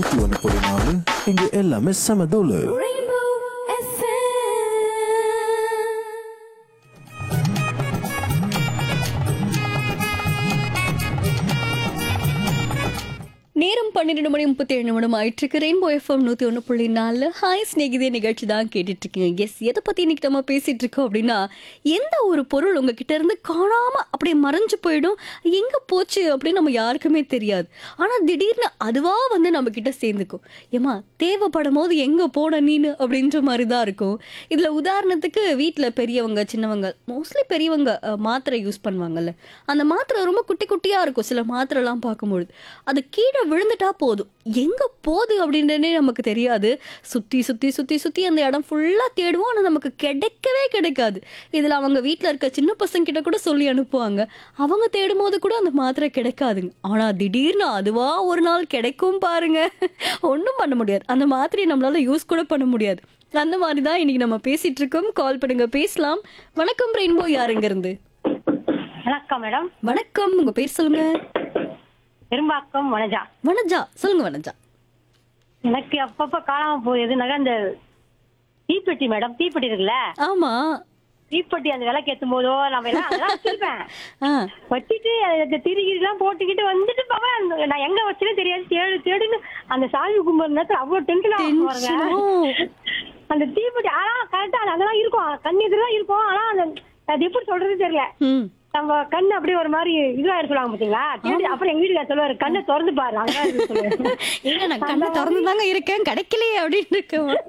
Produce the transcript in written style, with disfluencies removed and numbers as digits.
1.4 இங்க எல்லாமே செம தூளு. Rainbow FM. நேரம் 12:37 ஆயிட்டு இருக்கு. ரெயின்போ எஃப்எம் 101.4 ஹாய் ஸ்நேகிதே நிகழ்ச்சி தான் கேட்டுட்டு இருக்கீங்க. எஸ், எதை பத்தி இன்னைக்கு நம்ம பேசிட்டு இருக்கோம் அப்படின்னா, எந்த ஒரு பொருள் உங்ககிட்ட இருந்து காணாம அப்படியே மறைஞ்சு போயிடும், எங்க போச்சு அப்படின்னு நம்ம யாருக்குமே தெரியாது. ஆனா திடீர்னு அதுவா வந்து நம்ம கிட்ட சேர்ந்துக்கும். ஏமா தேவைப்படும் போது எங்க போன நீனு அப்படின்ற மாதிரி தான் இருக்கும். இதுல உதாரணத்துக்கு வீட்டுல பெரியவங்க சின்னவங்க, மோஸ்ட்லி பெரியவங்க மாத்திரை யூஸ் பண்ணுவாங்கல்ல, அந்த மாத்திரை ரொம்ப குட்டி குட்டியா இருக்கும். சில மாத்திரை எல்லாம் பார்க்கும்பொழுது அது கீழே விழுந்துட்டா போதும், எங்க போகுது அப்படின்றனே நமக்கு தெரியாது. சுத்தி சுத்தி சுத்தி சுத்தி அந்த இடம் ஃபுல்லா தேடுவோம், ஆனா நமக்கு கிடைக்கவே கிடைக்காது. இதுல அவங்க வீட்டுல இருக்க சின்ன பசங்க கிட்ட கூட சொல்லி அனுப்புவாங்க, அவங்க தேடும் போது கூட அந்த மாத்திரை கிடைக்காதுங்க. ஆனா திடீர்னு அதுவா ஒரு நாள் கிடைக்கும் பாருங்க, ஒன்றும் பண்ண முடியாது, அந்த மாத்திரையை நம்மளால யூஸ் கூட பண்ண முடியாது. அந்த மாதிரி தான் இன்னைக்கு நம்ம பேசிட்டு இருக்கோம். கால் பண்ணுங்க, பேசலாம். வணக்கம் ரெயின்போ, யாருங்க இருந்து? வணக்கம் மேடம். வணக்கம், உங்க பேர் சொல்லுங்க. பெரும்பாக்கம் வனஜா. வனஜா, சொல்லுங்க வனஜா. எனக்கு அப்பப்ப காணாம போகுதுனாக்கா இந்த தீப்பெட்டி மேடம், தீப்பெட்டி இருக்குல்ல, ஆமா. தீப்பெட்டி அந்த விளக்கு ஏத்தும் போதோ நம்ம எல்லாம் அதெல்லாம் வச்சிருப்பேன். ஆ, வச்சுட்டு அந்த திரிகிரி எல்லாம் போட்டுக்கிட்டு வந்துட்டு பாப்பேன், நான் எங்க வச்சுன்னு தெரியாது, தேடு தேடுன்னு அந்த சாமி கும்பிட்ற நேரத்துல அவ்வளவு டென்ஷன் ஆகும் பாருங்க. டென்ஷனோ. அந்த தீப்பெட்டி ஆனா கரெக்டா அதெல்லாம் இருக்கும், கண் எதிரெல்லாம் இருக்கும். ஆனா அந்த அது எப்படி சொல்றது தெரியல, ம். நம்ம கண்ணு அப்படியே ஒரு மாதிரி இதுவாயிரு சொல்லுவாங்க பாத்தீங்களா. தேடி அப்புறம் எங்க வீட்டுக்கார சொல்லுவாரு, கண்ணை திறந்து பாரு, அதான் இருக்கு சொல்லுவாரு. இல்ல, நான் கண்ணை திறந்து தாங்க இருக்கேன், கிடைக்கலையே அப்படின்னு இருக்கேன்.